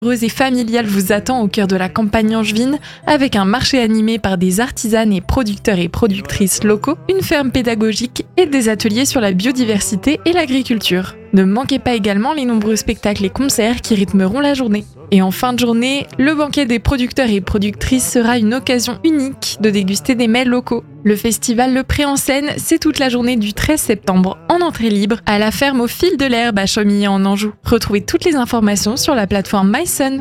Heureuse et familiale vous attend au cœur de la campagne angevine, avec un marché animé par des artisanes et producteurs et productrices locaux, une ferme pédagogique et des ateliers sur la biodiversité et l'agriculture. Ne manquez pas également les nombreux spectacles et concerts qui rythmeront la journée. Et en fin de journée, le banquet des producteurs et productrices sera une occasion unique de déguster des mets locaux. Le festival Le Pré en Seine, c'est toute la journée du 13 septembre en entrée libre à la ferme au fil de l'herbe à Chaumillé en Anjou. Retrouvez toutes les informations sur la plateforme MySun.